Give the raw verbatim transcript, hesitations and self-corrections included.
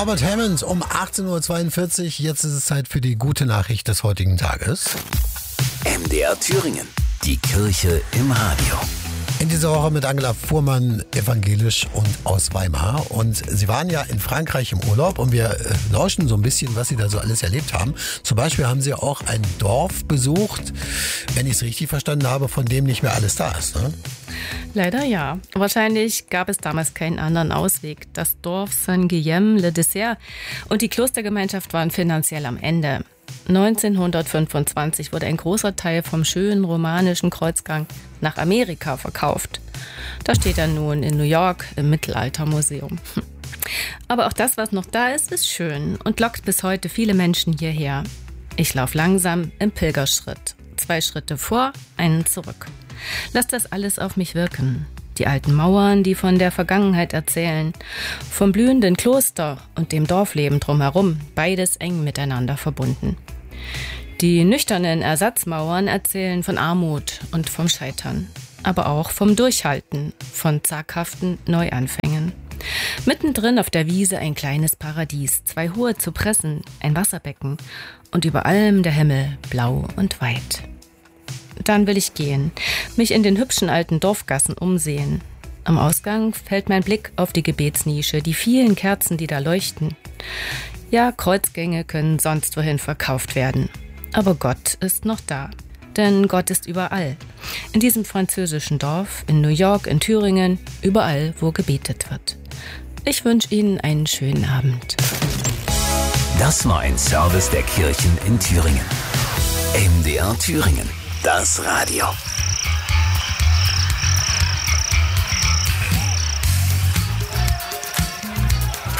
Robert Hammond um achtzehn Uhr zweiundvierzig. Jetzt ist es Zeit für die gute Nachricht des heutigen Tages. M D R Thüringen. Die Kirche im Radio. In dieser Woche mit Angela Fuhrmann, evangelisch und aus Weimar. Und Sie waren ja in Frankreich im Urlaub und wir äh, lauschen so ein bisschen, was Sie da so alles erlebt haben. Zum Beispiel haben Sie auch ein Dorf besucht, wenn ich es richtig verstanden habe, von dem nicht mehr alles da ist, ne? Leider ja. Wahrscheinlich gab es damals keinen anderen Ausweg. Das Dorf Saint-Guillaume-le-Désert und die Klostergemeinschaft waren finanziell am Ende. neunzehnhundertfünfundzwanzig wurde ein großer Teil vom schönen romanischen Kreuzgang nach Amerika verkauft. Da steht er nun in New York im Mittelaltermuseum. Aber auch das, was noch da ist, ist schön und lockt bis heute viele Menschen hierher. Ich laufe langsam im Pilgerschritt. Zwei Schritte vor, einen zurück. Lass das alles auf mich wirken. Die alten Mauern, die von der Vergangenheit erzählen. Vom blühenden Kloster und dem Dorfleben drumherum, beides eng miteinander verbunden. Die nüchternen Ersatzmauern erzählen von Armut und vom Scheitern. Aber auch vom Durchhalten, von zaghaften Neuanfängen. Mittendrin auf der Wiese ein kleines Paradies, zwei hohe Zypressen, ein Wasserbecken und über allem der Himmel, blau und weit. Dann will ich gehen, mich in den hübschen alten Dorfgassen umsehen. Am Ausgang fällt mein Blick auf die Gebetsnische, die vielen Kerzen, die da leuchten. Ja, Kreuzgänge können sonst wohin verkauft werden. Aber Gott ist noch da. Denn Gott ist überall. In diesem französischen Dorf, in New York, in Thüringen, überall, wo gebetet wird. Ich wünsche Ihnen einen schönen Abend. Das war ein Service der Kirchen in Thüringen. M D R Thüringen. Das Radio.